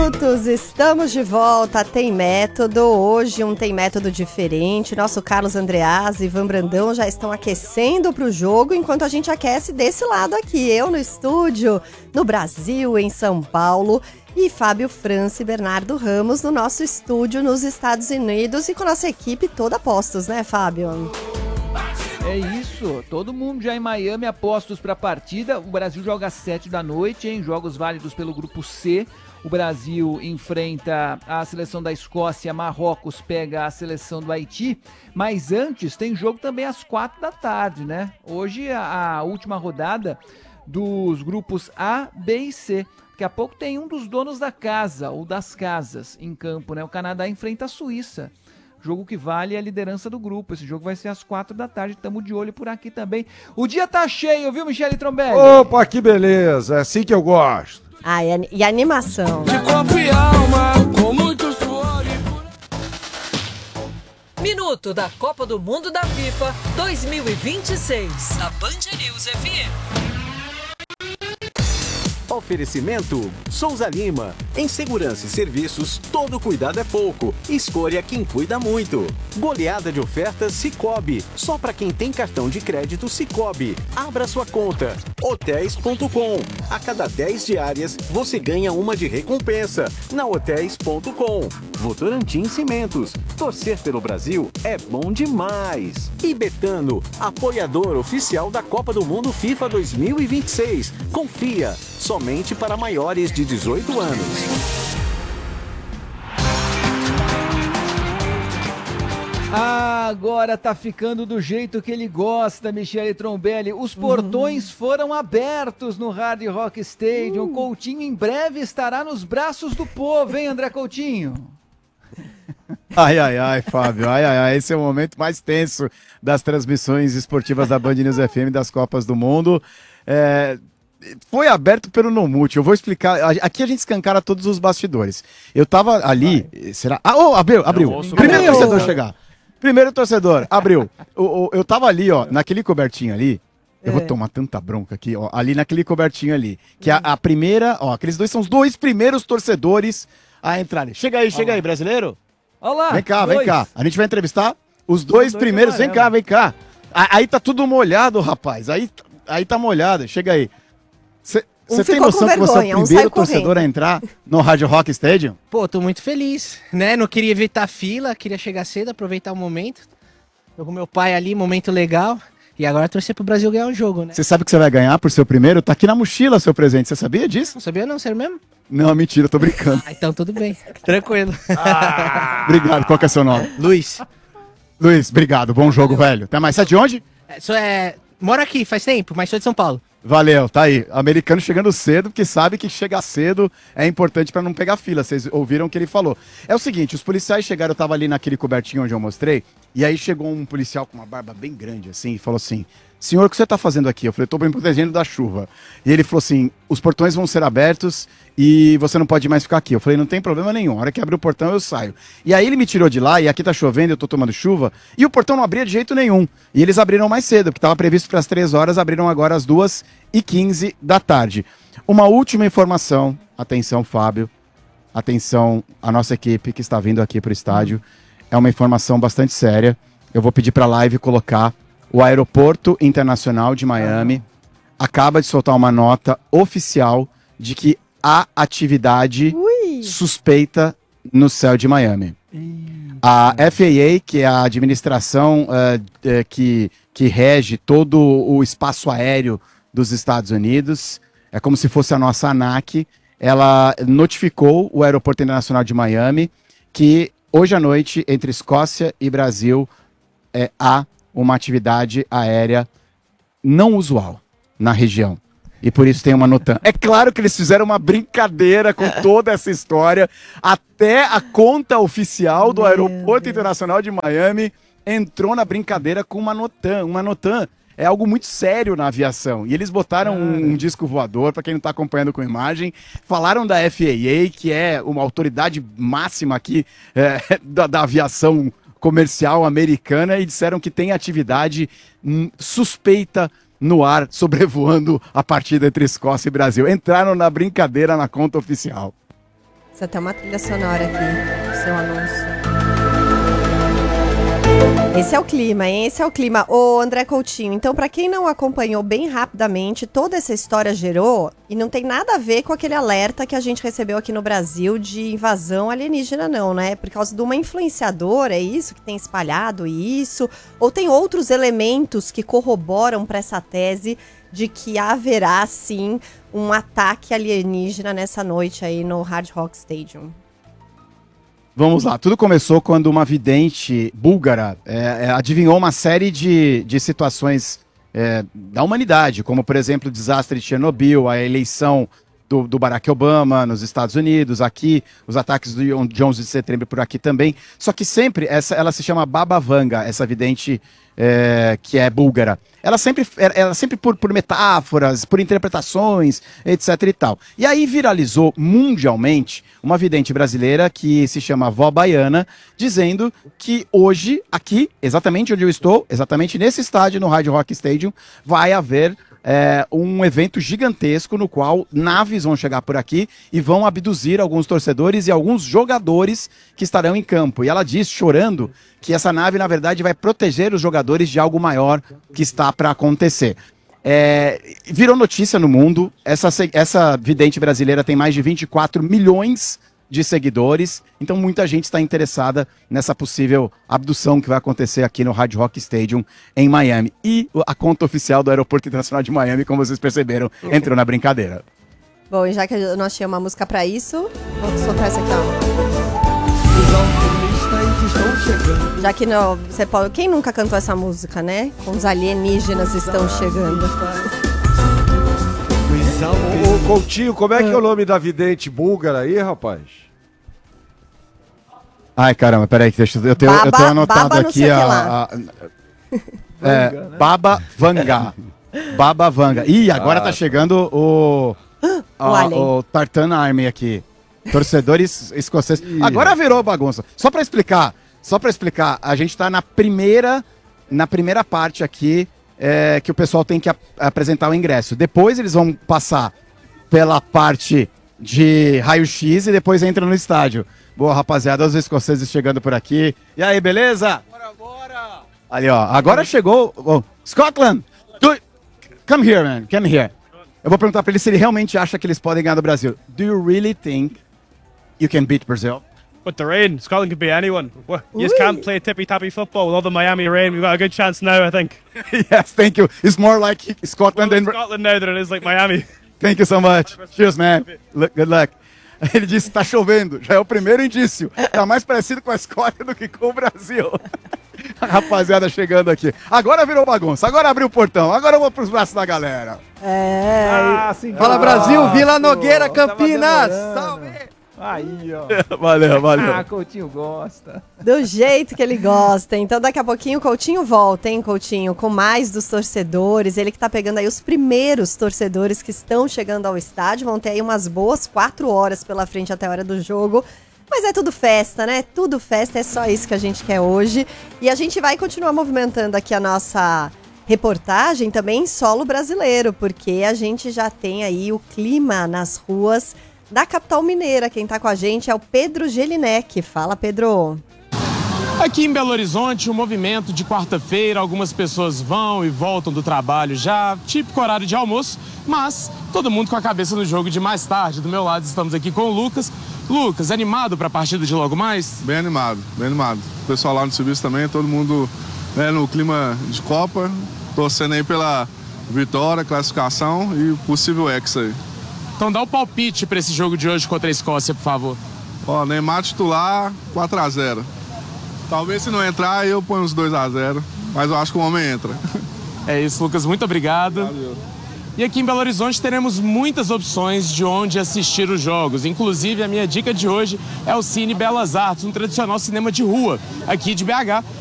Estamos de volta, Tem Método. Hoje Tem Método diferente. Nosso Carlos Andreas e Ivan Brandão já estão aquecendo para o jogo, enquanto a gente aquece desse lado aqui. Eu no estúdio, no Brasil, em São Paulo, e Fábio França e Bernardo Ramos no nosso estúdio nos Estados Unidos e com a nossa equipe toda a postos, né, Fábio? É isso, todo mundo já em Miami, apostos para a partida. O Brasil joga às 7 da noite, hein? Jogos válidos pelo grupo C. O Brasil enfrenta a seleção da Escócia, Marrocos pega a seleção do Haiti, mas antes tem jogo também às 4 da tarde, né? Hoje a última rodada dos grupos A, B e C. Daqui a pouco tem um dos donos da casa, ou das casas, em campo, né? O Canadá enfrenta a Suíça. Jogo que vale a liderança do grupo. Esse jogo vai ser às 4 da tarde. Estamos de olho por aqui também. O dia tá cheio, viu, Michele Trombelli? Opa, que beleza. É assim que eu gosto. Ah, e animação. De corpo e alma, com muito suor e... Minuto da Copa do Mundo da FIFA 2026. Na Band News FM. Oferecimento Souza Lima. Em segurança e serviços, todo cuidado é pouco. Escolha quem cuida muito. Goleada de ofertas Sicoob. Só para quem tem cartão de crédito Sicoob. Abra sua conta. Hotéis.com. A cada 10 diárias, você ganha uma de recompensa. Na Hotéis.com. Votorantim Cimentos. Torcer pelo Brasil é bom demais. E Betano, apoiador oficial da Copa do Mundo FIFA 2026. Confia. Somente para maiores de 18 anos. Agora tá ficando do jeito que ele gosta, Michele Trombelli. Os portões foram abertos no Hard Rock Stadium. Coutinho em breve estará nos braços do povo, hein, André Coutinho? Ai, Fábio, ai, esse é o momento mais tenso das transmissões esportivas da Band News FM das Copas do Mundo. Foi aberto pelo Nomute, eu vou explicar, aqui a gente escancara todos os bastidores. Eu tava ali, será? Abriu. Primeiro torcedor chegar. Primeiro torcedor, abriu. Eu tava ali, ó, naquele cobertinho ali. Eu vou tomar tanta bronca aqui, ó, ali naquele cobertinho ali. Que a primeira, ó, aqueles dois são os dois primeiros torcedores a entrarem. Chega aí, brasileiro. Olá. Vem cá. A gente vai entrevistar os dois primeiros. Vem cá. Aí tá tudo molhado, rapaz. Aí tá molhado. Chega aí. Você tem noção que você é o primeiro torcedor a entrar no Hard Rock Stadium? Pô, tô muito feliz, né? Não queria evitar fila, queria chegar cedo, aproveitar o momento. Tô com meu pai ali, momento legal. E agora torcer pro Brasil ganhar um jogo, né? Você sabe que você vai ganhar por seu primeiro? Tá aqui na mochila seu presente, você sabia disso? Não sabia não, sério mesmo? Não, mentira, tô brincando. Então tudo bem, tranquilo. Obrigado, qual que é seu nome? Luiz, obrigado, bom jogo, velho. Até mais, você é de onde? moro aqui faz tempo, mas sou de São Paulo. Valeu, tá aí. Americano chegando cedo, porque sabe que chegar cedo é importante pra não pegar fila. Vocês ouviram o que ele falou. É o seguinte, os policiais chegaram, eu tava ali naquele cobertinho onde eu mostrei, e aí chegou um policial com uma barba bem grande, assim, e falou assim: senhor, o que você tá fazendo aqui? Eu falei: tô me protegendo da chuva. E ele falou assim: os portões vão ser abertos e você não pode mais ficar aqui. Eu falei: não tem problema nenhum, a hora que abrir o portão eu saio. E aí ele me tirou de lá, e aqui tá chovendo, eu tô tomando chuva, e o portão não abria de jeito nenhum. E eles abriram mais cedo, porque tava previsto para as 3 horas, abriram agora às 2h15 da tarde. Uma última informação, atenção Fábio, atenção a nossa equipe que está vindo aqui pro estádio, é uma informação bastante séria. Eu vou pedir pra live colocar. O Aeroporto Internacional de Miami acaba de soltar uma nota oficial de que há atividade suspeita no céu de Miami. A FAA, que é a administração que rege todo o espaço aéreo dos Estados Unidos, é como se fosse a nossa ANAC, ela notificou o Aeroporto Internacional de Miami que hoje à noite, entre Escócia e Brasil, há uma atividade aérea não usual na região. E por isso tem uma nota. É claro que eles fizeram uma brincadeira com toda essa história. Até a conta oficial do Aeroporto Internacional de Miami entrou na brincadeira com uma NOTAM. Uma NOTAM é algo muito sério na aviação. E eles botaram um disco voador, para quem não está acompanhando com imagem. Falaram da FAA, que é uma autoridade máxima aqui da aviação comercial americana, e disseram que tem atividade suspeita no ar, sobrevoando a partida entre Escócia e Brasil. Entraram na brincadeira na conta oficial. Precisa ter uma trilha sonora aqui, o seu anúncio. Esse é o clima, hein? Esse é o clima. Ô, André Coutinho, então pra quem não acompanhou bem rapidamente, toda essa história gerou, e não tem nada a ver com aquele alerta que a gente recebeu aqui no Brasil de invasão alienígena não, né? Por causa de uma influenciadora, é isso que tem espalhado isso? Ou tem outros elementos que corroboram pra essa tese de que haverá, sim, um ataque alienígena nessa noite aí no Hard Rock Stadium? Vamos lá, tudo começou quando uma vidente búlgara adivinhou uma série de situações da humanidade, como por exemplo o desastre de Chernobyl, a eleição do Barack Obama nos Estados Unidos, aqui, os ataques de 11 de setembro por aqui também. Só que sempre, ela se chama Baba Vanga, essa vidente que é búlgara. Ela sempre por metáforas, por interpretações, etc e tal. E aí viralizou mundialmente uma vidente brasileira que se chama Vó Baiana, dizendo que hoje, aqui, exatamente onde eu estou, exatamente nesse estádio, no Hard Rock Stadium, vai haver um evento gigantesco no qual naves vão chegar por aqui e vão abduzir alguns torcedores e alguns jogadores que estarão em campo. E ela diz, chorando, que essa nave, na verdade, vai proteger os jogadores de algo maior que está para acontecer. Virou notícia no mundo. Essa vidente brasileira tem mais de 24 milhões de seguidores, então muita gente está interessada nessa possível abdução que vai acontecer aqui no Hard Rock Stadium em Miami. E a conta oficial do Aeroporto Internacional de Miami, como vocês perceberam, entrou na brincadeira. Bom, e já que eu não achei uma música pra isso, vou soltar essa aqui, ó. Já que não, você pode... Quem nunca cantou essa música, né? Os alienígenas estão chegando. Ô, Coutinho, como é que é o nome da vidente búlgara aí, rapaz? Ai, caramba, peraí, eu tenho anotado Baba aqui Baba Vanga. Baba Vanga. Ih, agora tá chegando o Tartan Army aqui. Torcedores escoceses. Agora virou bagunça. Só pra explicar, a gente tá na primeira parte aqui, que o pessoal tem que apresentar o ingresso. Depois eles vão passar pela parte de raio-x e depois entram no estádio. Boa, rapaziada, os escoceses chegando por aqui. E aí, beleza? Bora! Ali, ó, agora chegou... Scotland! Come here, man, come here. Eu vou perguntar pra ele se ele realmente acha que eles podem ganhar do Brasil. Do you really think you can beat Brazil? But the rain, Scotland could be anyone. You just can't play tippy-tappy football with all the Miami rain. We've got a good chance now, I think. Yes, thank you. It's more like Scotland than... Scotland now than it is like Miami. Thank you so much. Cheers, man. Good luck. Ele disse que tá chovendo. Já é o primeiro indício. Tá mais parecido com a Escócia do que com o Brasil. A rapaziada chegando aqui. Agora virou bagunça. Agora abriu o portão. Agora eu vou pros braços da galera. Fala, Brasil. Vila Nogueira, Campinas. Salve! Aí, ó. Valeu. Coutinho gosta. Do jeito que ele gosta. Então, daqui a pouquinho o Coutinho volta, hein, Coutinho? Com mais dos torcedores. Ele que tá pegando aí os primeiros torcedores que estão chegando ao estádio. Vão ter aí umas boas 4 horas pela frente até a hora do jogo. Mas é tudo festa, né? Tudo festa, é só isso que a gente quer hoje. E a gente vai continuar movimentando aqui a nossa reportagem também em solo brasileiro, porque a gente já tem aí o clima nas ruas da capital mineira. Quem tá com a gente é o Pedro Gelinek. Fala, Pedro. Aqui em Belo Horizonte, o movimento de quarta-feira, algumas pessoas vão e voltam do trabalho já, típico horário de almoço, mas todo mundo com a cabeça no jogo de mais tarde. Do meu lado estamos aqui com o Lucas. Lucas, animado para a partida de logo mais? Bem animado, bem animado. O pessoal lá no serviço também, todo mundo no clima de Copa, torcendo aí pela vitória, classificação e possível hexa aí. Então dá o palpite para esse jogo de hoje contra a Escócia, por favor. Ó, Neymar titular, 4-0. Talvez se não entrar, eu ponho uns 2-0, mas eu acho que o homem entra. É isso, Lucas, muito obrigado. Valeu. E aqui em Belo Horizonte teremos muitas opções de onde assistir os jogos. Inclusive, a minha dica de hoje é o Cine Belas Artes, um tradicional cinema de rua aqui de BH.